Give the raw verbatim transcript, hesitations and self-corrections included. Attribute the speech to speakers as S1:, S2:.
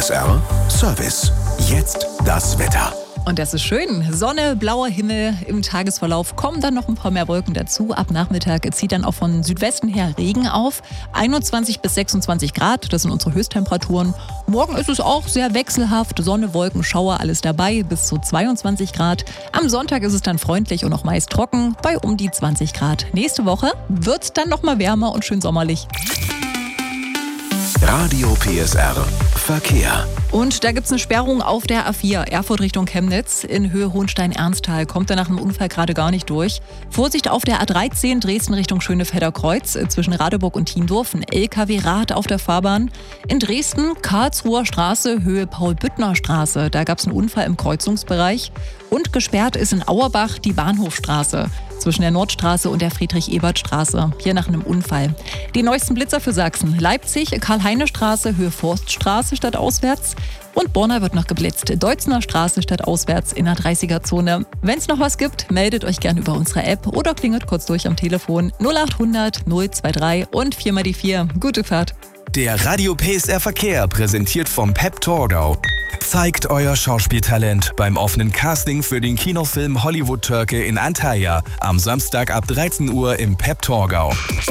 S1: S R Service. Jetzt das Wetter.
S2: Und das ist schön. Sonne, blauer Himmel. Im Tagesverlauf kommen dann noch ein paar mehr Wolken dazu. Ab Nachmittag zieht dann auch von Südwesten her Regen auf. einundzwanzig bis sechsundzwanzig Grad, das sind unsere Höchsttemperaturen. Morgen ist es auch sehr wechselhaft. Sonne, Wolken, Schauer, alles dabei, bis zu zweiundzwanzig Grad. Am Sonntag ist es dann freundlich und auch meist trocken, bei um die zwanzig Grad. Nächste Woche wird es dann noch mal wärmer und schön sommerlich.
S1: Radio P S R Verkehr.
S2: Und da gibt es eine Sperrung auf der A vier, Erfurt Richtung Chemnitz, in Höhe Hohenstein-Ernsthal. Kommt da nach einem Unfall gerade gar nicht durch. Vorsicht auf der A dreizehn, Dresden Richtung Schöneffelder Kreuz, zwischen Radeburg und Thiendorf. Ein L K W-Rad auf der Fahrbahn. In Dresden, Karlsruher Straße, Höhe Paul-Büttner-Straße. Da gab es einen Unfall im Kreuzungsbereich. Und gesperrt ist in Auerbach die Bahnhofstraße zwischen der Nordstraße und der Friedrich-Ebert-Straße, hier nach einem Unfall. Die neuesten Blitzer für Sachsen. Leipzig, Karl-Heine-Straße, Höhe Forststraße statt auswärts. Und Borna wird noch geblitzt. Deutzner Straße statt auswärts in der dreißiger-Zone. Wenn es noch was gibt, meldet euch gerne über unsere App oder klingelt kurz durch am Telefon null achthundert null drei zwei und vier mal die vier. Gute Fahrt.
S3: Der Radio P S R Verkehr, präsentiert vom Pep Torgau. Zeigt euer Schauspieltalent beim offenen Casting für den Kinofilm Hollywood Türke in Antalya am Samstag ab dreizehn Uhr im Pep Torgau.